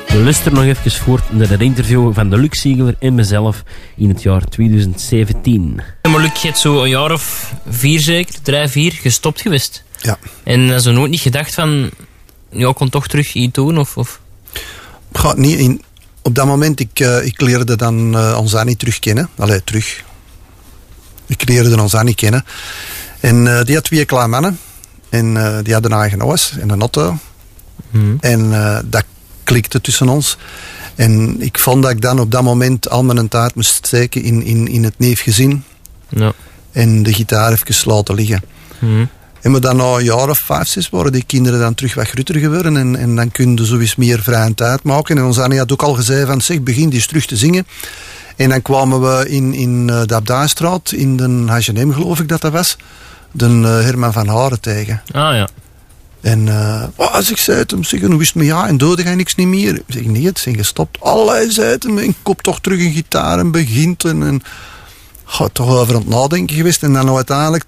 We luisteren nog even voort naar het interview van de Luc Ziegler en mezelf in het jaar 2017. Maar Luc, je hebt zo een jaar of 4 zeker, 3-4 gestopt geweest. Ja. En zo nooit niet gedacht van, ja, ik kon toch terug iets doen? Of? Gaat niet in. Op dat moment, ik leerde dan ons Annie terug kennen. Allee, terug. Ik leerde ons Annie kennen. En die had 2 kleine mannen. En die hadden een eigen huis en een auto. En dat klikte tussen ons. En ik vond dat ik dan op dat moment al mijn tijd moest steken in het neefgezin. Ja. En de gitaar even laten liggen. En maar dan na een jaar of 5, 6 worden die kinderen dan terug wat groter geworden. En dan kun je zo eens meer vrije tijd maken. En ons Annie had ook al gezegd van, zeg, begin eens terug te zingen. En dan kwamen we in de Abdijstraat, in de H&M geloof ik dat was, de Herman van Haren tegen. Ah ja. En als ik zei het hem, zeg, hoe wist me ja, en doodde hij niks niet meer? Ik zeg, nee, het zijn gestopt. Allerlei zei het hem, en kop toch terug een gitaar en begint. En gaat toch over aan het nadenken geweest. En dan uiteindelijk